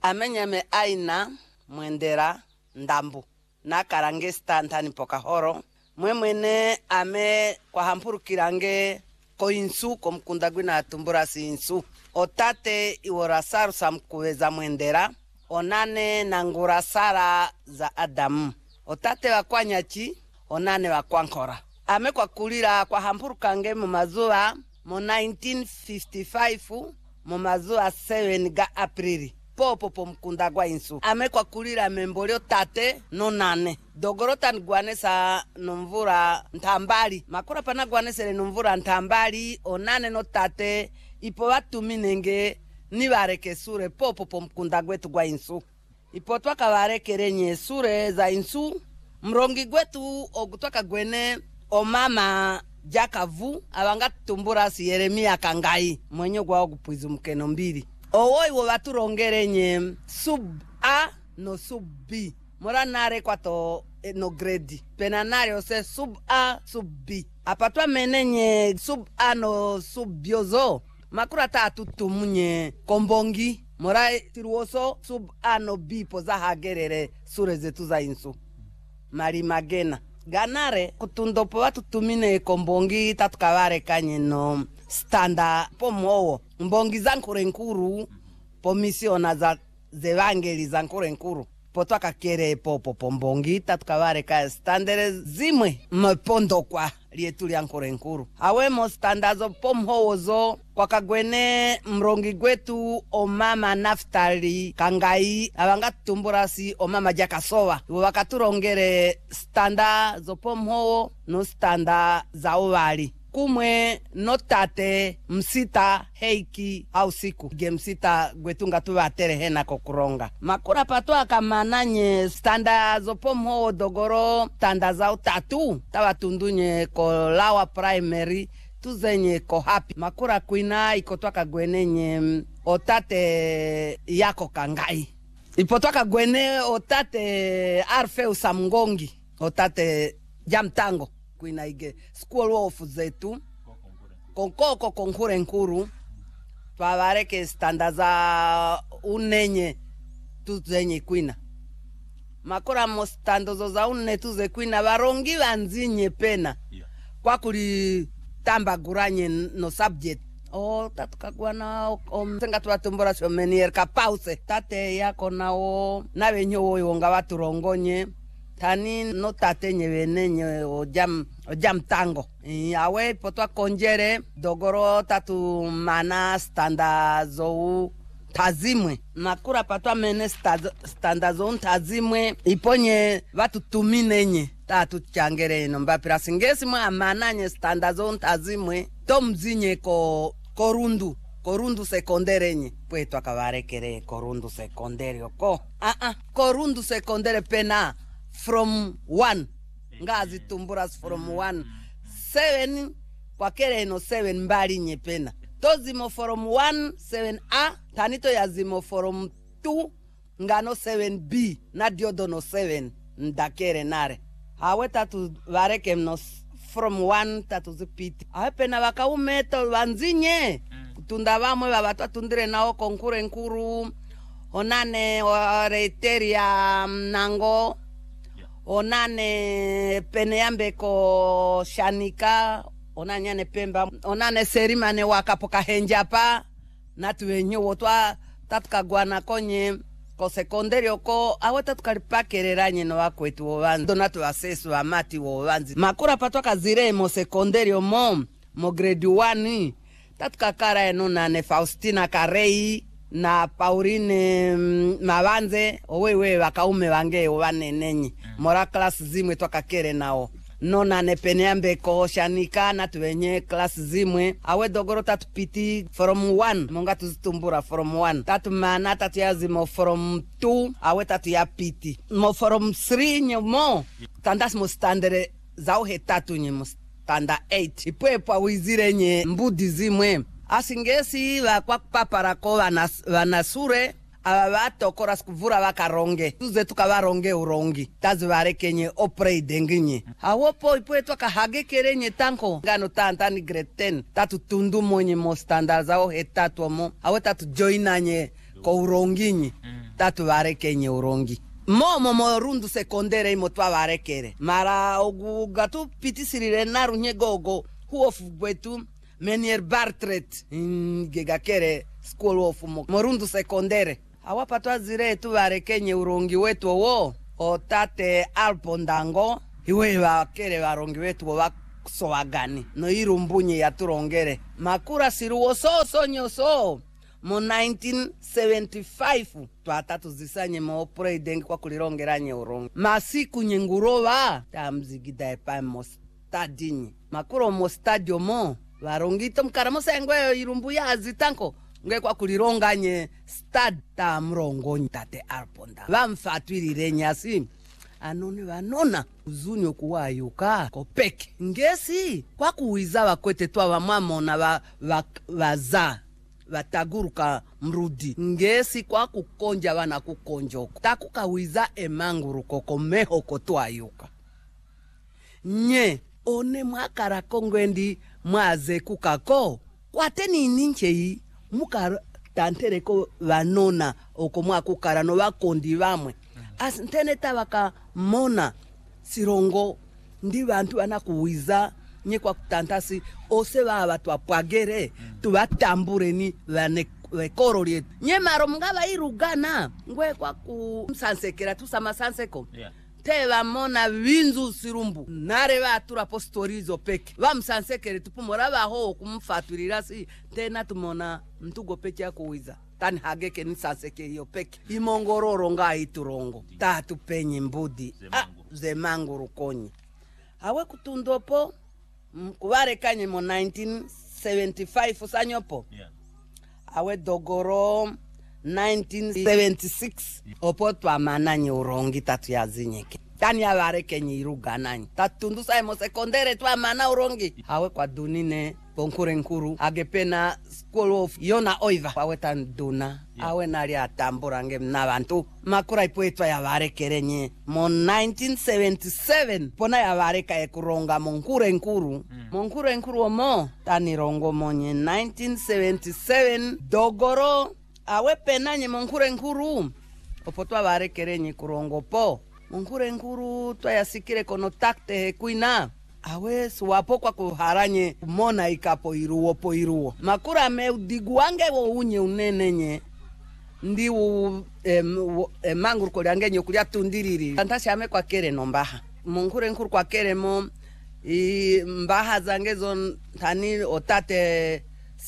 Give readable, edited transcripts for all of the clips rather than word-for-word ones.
amenyame aina mwendera ndambu na karange stantani pokahoro mwemwene ame kwa hampuru kirange ko insu komkundagwi na tumbura si insu otate iworasaru samkuweza mwendera onane nangurasara za Adamu otate wakwanyachi onane wakwankora ame kwa kulira kwa hampuru kange mumazua mo 1955 mumazua 7 ga Aprili popo mkundagwa insu ame kwa kulira membolio tate no nane dogorota ngwanesa numvura ntambali makura pana gwanesele numvura ntambali onane no tate ipo watuminenge nibareke sure popo mkundagwe tugwa insu ipo twakabarekerenye sure za insu mrongi gwetu ogutwaka gwene omama jakavu abanga tumbura si Yeremia kangai mwenye gwa ogupwizu mkeno mbili owoi wo baturongerenye sub A no sub B mora nare kwato no grade penanare ose sub A sub B apatwa menenye sub A no sub biozo makura tatu tumunye kombongi mora tiruoso sub A no B poza hagerere sure zetu za insu mari magena ganare kutundopo watu tumine kombongi tatukavare kanye no standa pomowo mbongi zankurenkuru po misiona za zevangeli zankurenkuru potwa kakere popo pombongi tatukavare ka standere zimwe mpondo kwa lietu lyankurenkuru awemo standazo pomhowozo kwa kagwene mrongi gwetu omama Naftali kangai abanga tumburasi omama Jakasowa iwo wakaturongere standa zo pomhowo no standa za ovali kumwe notate msita heiki au siku gemsita gwetunga tuvatere hena kokuronga makura pato akamananye standa zo pomhowo dogoro standa za utatu tavatundunye kolawa primary tuzenye ko happy makura kuina ikotwaka gwenenye otate yako kangai ipotwaka gwene otate Arfeu Samngongi otate Jamtango kuina ige school of zetu konkoko konkure nkuru twavareke standa za unenye tuzenye kuina makura mo standozo za une tuze kuina varongi vanzinye pena kwa kuli tamba guranye no subject tatukagwa na senga twatumbura shomenier ka pause tate yako nao na benyo woyo nga waturongonye tani no tate nyevenenye ojam tango awe potwa konjere dogoro tatu mana standa zo tazimwe makura patwa mene standa zo tazimwe iponye watu tuminenye tatu changere no mbapira singesi mwa amananye standa zo tazimwe tomzinye korundu sekonderenye pwetu akavarekere korundu sekonderio korundu sekondere pena from 1 ngazi tumburas from 1 7 kwa kere no 7 mbali nyepena tozimo from 1 7A tanito yazimo from 2 ngano 7B na diodo no 7 ndakere nare hawe tatu vareke no from 1 tatu zipiti apena wakaumeto wanzinye tunda vamwe vavatwa tundire nao konkure nkuru onane reiteria nango onane peneyambe ko shanika onanyane Pemba onane serimane wakapoka henjapa natuwenyo wotwa tatukagwana konye ko sekonderio ko aweta tukalipakereranye no wakwetu wovanzi donatu asesu amati wovanzi makura patwa kazire mo sekonderio mo grade 1 tatukakara eno nane Faustina Karei na Pauline Mavanze owewe wakaume wange wanenenye mora class zimwe twakakere nao nona nepeneambe ko shanika na tuwenye class zimwe awe dogoro tatupiti from 1 monga tuzitumbura from 1 tatu mana tatu yazimo from 2 awe tatu ya piti mo from 3 nyomo tandas mo standere zao hetatu nyemo standa 8 ipwepa wizirenye mbudi zimwe asingesi wakwa paparako vanasure avatokora skuvura vakaronge tuze tukavaronge urongi tazivarekenye oprei denginye awopo ipoetwa kahagekerenye tanko ngano tantani grade 10 tatu tundu monye mo standard zao hetatu mo awe tatu joinanye ko uronginye tatu vareke nye urongi momo morundu sekondere imo twa varekere mara ogugatu pitisirire naru nye gogo huofu gwetu Menier Bartret gegakere school of morundu sekondere awapa twa zire tu vareke nye urongi wetu wo otate alpondango iwe vakere varongi wetu wa soagani no irumbunye ya turongere makura siruo so nyoso mo 1975 twatatu zisanye mo president kwa kulirongeranye urongi masiku nyengurova tamzigida epa mo stadini makuro mo stadio mo varongito mkaramo sengwe irumbu ya azitanko nge kwa kulironganye stad tamrongo tate alponda vamfatwirire nyasi anoni vanona uzuni okuwayuka kopeke ngesi kwa kuwiza wakwete twa wamamona vaza vataguruka mrudi ngesi kwa kukonja wana kukonjoko takukawiza emanguru koko meho kotwayuka nye one mwakara kongwendi mwaze kukako kwateni ninchei muka tantereko vanona oko mwakukara no vakondi vamwe asintene tabaka mona sirongo ndi bantu banakuwiza nye kwa kutantasi ose baba twapwagere tubatambure ni bane korori nye maro mngaba irugana ngwe kwa kumsansekera tusama sanseko teba mona vinzu sirumbu nare batura postorizo peke bamsansekere tupumora baho kumfaturira si tena tumona mtugo peke ya kuwiza tani hageke nisanseke hiyo peke imongororo ngai turongo tatu penye mbudi zemanguru konyi awe kutundopo kubare kanye mo 1975 sanyopo awe dogoro 1976 opo twa mananye urongi tatu ya zinyeke tani ya vare kenye irugananye tatundu sa mo sekondere twa mana urongi awe kwa dunine bonkure nkuru agepena school of yona oiva awe tanduna awe nari atambura nge mnabantu makura ipoetwa ya vare kerenye mo 1977 pona ya vare ka ekuronga monkure nkuru monkure nkuru omo tani rongo monye 1977 dogoro awe penanye monkure nkuru opotwa vare kerenye kurongo po monkure nkuru twa yasikire kono takte hekuina awe suwapo kwa kuharanye mona ikapo iruo makura me diguange wo unye unenenye ndi manguru kolyangenye kulia tundiriri tantasi ame kwa kere nombaha monkure nkuru kwa kere mo mbaha zangezo tani otate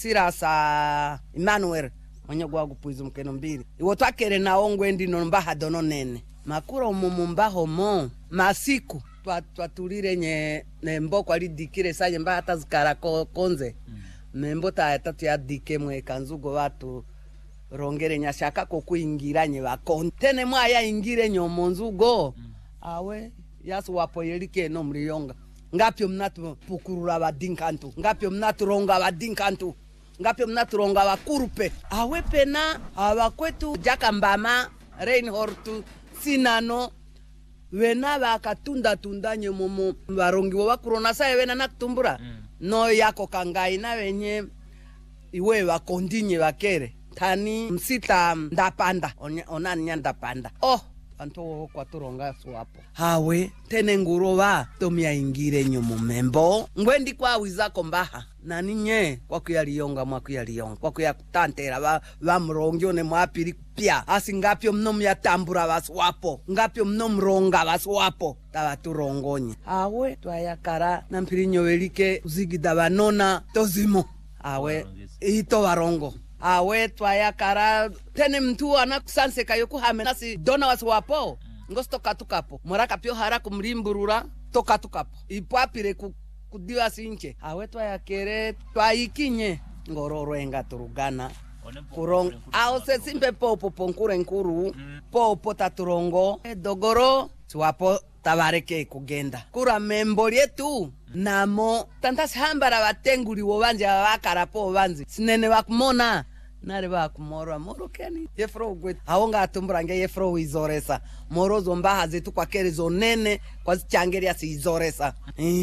Sirasa Emmanuel onye gwa gupuizu mkeno mbiri iwo twakere na ongwe ndi nombaha dono nene makura umumumbaho mo masiku twatulire nye nembo kwa lidikire sanye mba hata zikara konze membo ta tatu ya dike mwe kanzugo watu rongere nyashaka ko kuingira nye bakontene mwa ya ingire nyomonzugo awe yasu wapo yelike no mliyonga ngapyo mnatu pukurura badinkantu ngapyo mnatu ronga badinkantu ngapyo mnatu ronga bakurupe awe pena abakwetu jakambama Reinhortu sinano wena bakatunda tundanye momo barongi wo bakurona saye wena nakutumbura no yako kangai na wenye iwe bakondinye bakere tani msita ndapanda onanya ndapanda anto kwa turonga swapo hawe tene nguroba tomia ingire nyomo membo ngwendi kwa wizako mbaha nani nye kwa kuyaliyonga mwa kuyaliyonga kwa kuyakutantera bamrongi one mwapiri pia asingapyo mnom ya tambura baswapo ngapyo mnom ronga baswapo tabaturongonye awe twayakara na mpirinyo welike uzigida banona tozimo awe ito warongo awe twayakara tene mtu anakusanse kayoku hame nasi dona waswapo ngosto katukapo moraka pyo hara kumrimburura tokatukapo ipapire kudiwa sinche awe twayakere twayikinye ngororo enga turugana kurong ao se simpe popo ponkure nkuru popo taturongo dogoro swapo tabareke kugenda kura memborie tu namo tantas hambara batenguri wo banje bakarapo banzi sinene bakumona nare bakumora moro keni yefro gwet awonga atumburange yefro wizoresa moro zombaha zetu kwa kerezo nene kwa zichangeria si izoresa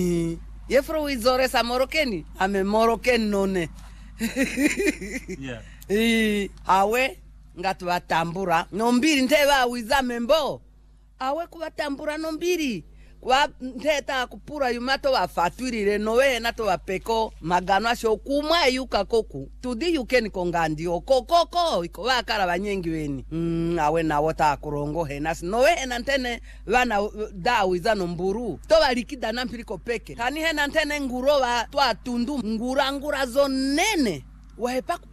yefro wizoresa moro keni ame moro ken none awe ngatu batambura nombiri nteba wizame mbo awe kubatambura nombiri kwa nteta kupura yumato bafatwirire nowe nato bapeko magano asho kumwa yuka koku tudi yukeni kongandi okokoko iko bakara banyengi weni awe na wota kurongo henas nowe nantene bana dawiza nomburu to balikida nampiriko peke kani he nantene nguroba twa tundu ngura zonene wahepa